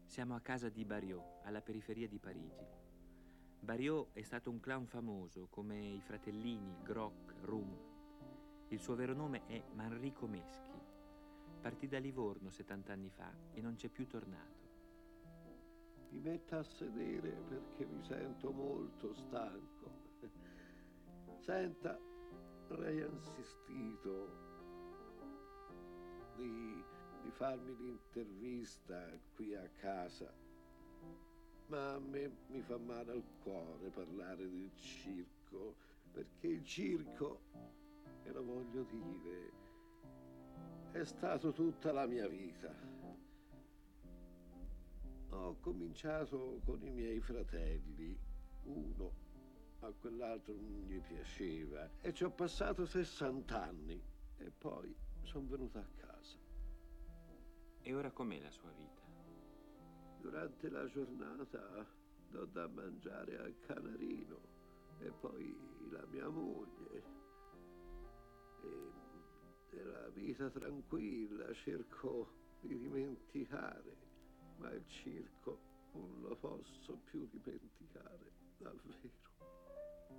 Siamo a casa di Barriot, alla periferia di Parigi. Barriot è stato un clown famoso come i fratellini Groc, Rum. Il suo vero nome è Manrico Meschi. Partì da Livorno 70 anni fa e non c'è più tornato. Mi metta a sedere perché mi sento molto stanco. Senta, lei ha insistito di farmi l'intervista qui a casa, ma a me mi fa male al cuore parlare del circo, perché il circo, e lo voglio dire, è stato tutta la mia vita. Ho cominciato con i miei fratelli, uno a quell'altro non gli piaceva e ci ho passato 60 anni e poi sono venuto a casa. E ora com'è la sua vita? Durante la giornata do da mangiare al canarino e poi la mia moglie. E la vita tranquilla cerco di dimenticare, ma il circo non lo posso più dimenticare, davvero.